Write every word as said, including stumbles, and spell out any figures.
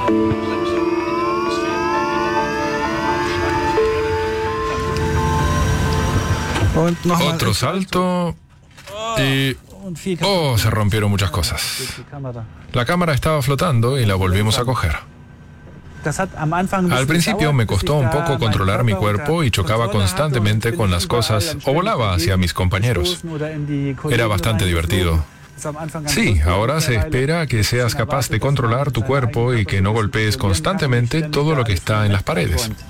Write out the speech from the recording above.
Otro salto y... Oh, se rompieron muchas cosas. La cámara estaba flotando y la volvimos a coger. Al principio me costó un poco controlar mi cuerpo y chocaba constantemente con las cosas o volaba hacia mis compañeros. Era bastante divertido. Sí, ahora se espera que seas capaz de controlar tu cuerpo y que no golpees constantemente todo lo que está en las paredes.